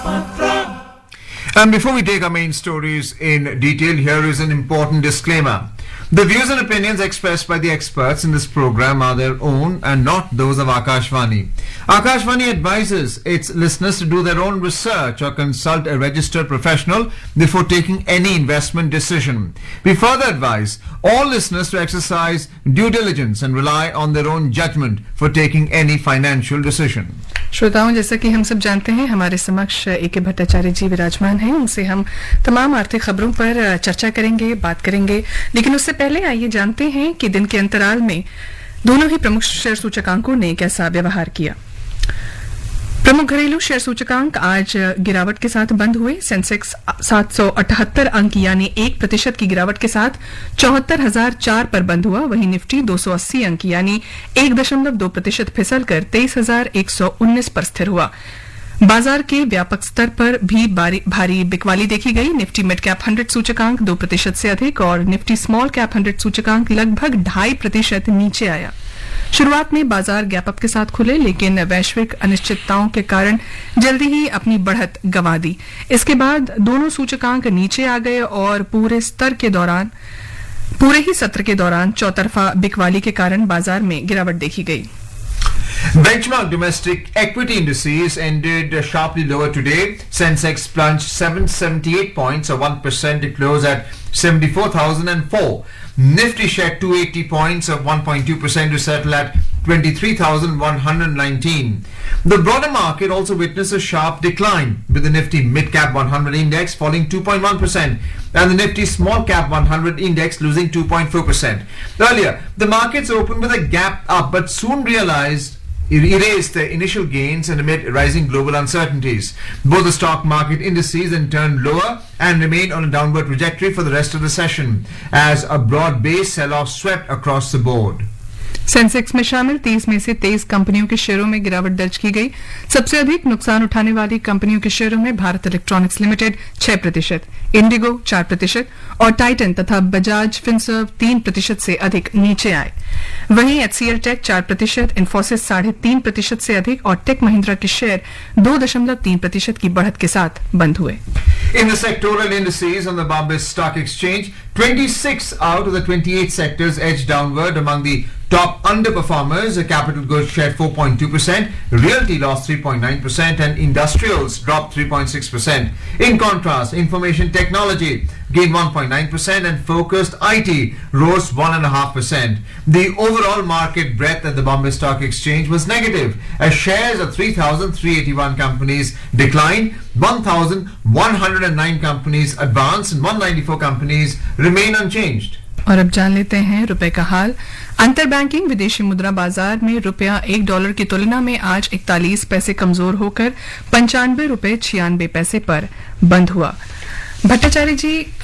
And before we take our main stories in detail, here is an important disclaimer. The views and opinions expressed by the experts in this program are their own and not those of Akashvani. Akashvani advises its listeners to do their own research or consult a registered professional before taking any investment decision. We further advise all listeners to exercise due diligence and rely on their own judgment for taking any financial decision. श्रोताओं, जैसा कि हम सब जानते हैं, हमारे समक्ष A K. Bhattacharya जी विराजमान हैं। उनसे हम तमाम आर्थिक खबरों पर चर्चा करेंगे, बात करेंगे। लेकिन उससे पहले आइए जानते हैं कि दिन के अंतराल में दोनों ही प्रमुख शेयर सूचकांकों ने कैसा व्यवहार किया। प्रमुख घरेलू शेयर सूचकांक आज गिरावट के साथ बंद हुए। सेंसेक्स 778 अंक यानी 1% की गिरावट के साथ 74,004 पर बंद हुआ। वहीं निफ्टी 280 अंक यानी 1.2% फिसलकर 23,119 पर स्थिर हुआ। बाजार के व्यापक स्तर पर भी भारी बिकवाली देखी गई। निफ्टी मिड कैप 100 सूचकांक 2% से अधिक और निफ्टी स्मॉल कैप 100 सूचकांक लगभग 2.5% नीचे आया। शुरुआत में बाजार गैप अप के साथ खुले, लेकिन वैश्विक अनिश्चितताओं के कारण जल्दी ही अपनी बढ़त गंवा दी। इसके बाद दोनों सूचकांक नीचे आ गए और पूरे ही सत्र के दौरान चौतरफा बिकवाली के कारण बाजार में गिरावट देखी गई। Benchmark domestic equity indices ended sharply lower today. Sensex plunged 778 points or 1% to close at 74,004. Nifty shed 280 points or 1.2% to settle at 23,119. The broader market also witnessed a sharp decline, with the Nifty Mid Cap 100 index falling 2.1% and the Nifty Small Cap 100 index losing 2.4%. Earlier, the markets opened with a gap up but soon erased the initial gains and amid rising global uncertainties. Both the stock market indices then turned lower and remained on a downward trajectory for the rest of the session as a broad-based sell-off swept across the board. Sensex में शामिल 30 में से 23 कंपनियों के शेयरों में गिरावट दर्ज की गई। सबसे अधिक नुकसान उठाने वाली कंपनियों के शेयरों में भारत इलेक्ट्रॉनिक्स लिमिटेड 6%, इंडिगो 4% और टाइटन तथा बजाज फिनसर्व 3% से अधिक नीचे आए। वहीं एचसीएल टेक 4%, इन्फोसिस 3.5% से अधिक और टेक महिंद्रा के शेयर 2.3% की बढ़त के साथ बंद हुए। In the sectoral indices on the Bombay Stock Exchange, 26 out of the 28 sectors edged downward. Among the top underperformers, capital goods shed 4.2%, realty lost 3.9%, and industrials dropped 3.6%. In contrast, information technology gained 1.9% and focused IT rose 1.5%. The overall market breadth at the Bombay Stock Exchange was negative, as shares of 3,381 companies declined, 1,109 companies advanced, and 194 companies remain unchanged. और अब जान लेते हैं रुपए का हाल। अंतर banking विदेशी मुद्रा बाजार में रुपया $1 की तुलना में आज 41 पैसे कमजोर होकर 95 रुपए 96 पैसे पर बंद हुआ। भट्टाचार्य जी,